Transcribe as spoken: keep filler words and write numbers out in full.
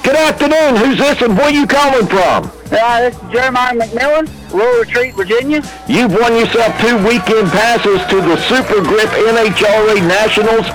Good afternoon. Who's this and where you calling from? Uh, this is Jeremiah McMillan, Rural Retreat, Virginia. You've won yourself two weekend passes to the Super Grip N H R A Nationals